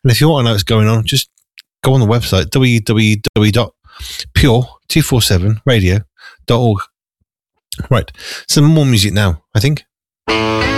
And if you want to know what's going on, just go on the website, www.pure247radio.org. Right. Some more music now, I think.